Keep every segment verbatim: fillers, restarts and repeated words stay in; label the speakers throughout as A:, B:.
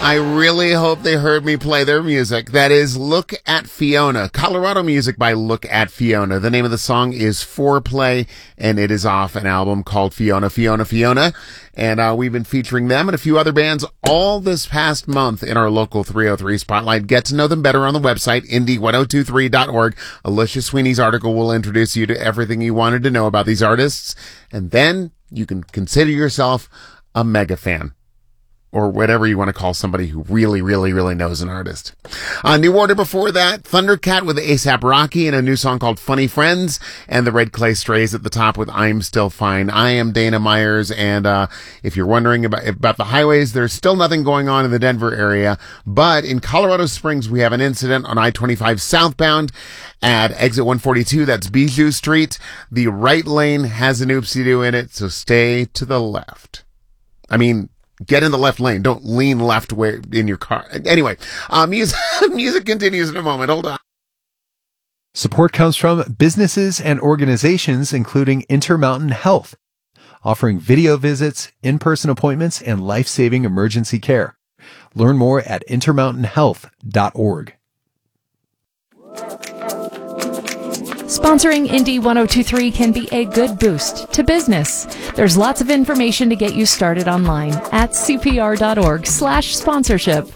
A: I really hope they heard me play their music. That is Look at Fiona. Colorado music by Look at Fiona. The name of the song is Foreplay, and it is off an album called Fiona, Fiona, Fiona. And uh, we've been featuring them and a few other bands all this past month in our local three oh three Spotlight. Get to know them better on the website, indie ten twenty-three dot org. Alicia Sweeney's article will introduce you to everything you wanted to know about these artists. And then you can consider yourself a mega fan. Or whatever you want to call somebody who really, really, really knows an artist. Uh, New Order before that, Thundercat with A$AP Rocky and a new song called Funny Friends, and the Red Clay Strays at the top with I'm Still Fine. I am Dana Myers, and uh if you're wondering about, about the highways, there's still nothing going on in the Denver area, but in Colorado Springs, we have an incident on I twenty-five southbound at exit one forty-two, that's Bijou Street. The right lane has an oopsie-doo in it, so stay to the left. I mean... Get in the left lane. Don't lean left way in your car. Anyway, uh, music, music continues in a moment. Hold on.
B: Support comes from businesses and organizations, including Intermountain Health, offering video visits, in-person appointments, and life-saving emergency care. Learn more at intermountain health dot org.
C: Sponsoring Indie ten twenty-three can be a good boost to business. There's lots of information to get you started online at c p r dot org slash sponsorship.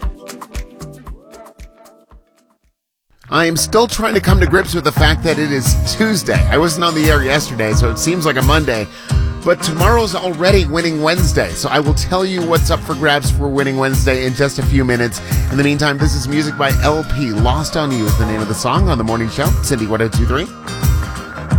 A: I am still trying to come to grips with the fact that it is Tuesday. I wasn't on the air yesterday, so it seems like a Monday. But tomorrow's already Winning Wednesday, so I will tell you what's up for grabs for Winning Wednesday in just a few minutes. In the meantime, this is music by L P. Lost on You is the name of the song on The Morning Show. Cindy ten twenty-three.